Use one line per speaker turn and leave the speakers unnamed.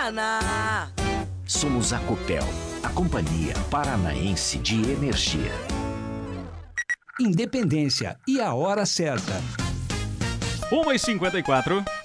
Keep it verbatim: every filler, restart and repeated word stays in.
Paraná.
Somos a Copel, a Companhia Paranaense de Energia.
Independência e a hora certa.
uma e cinquenta e quatro.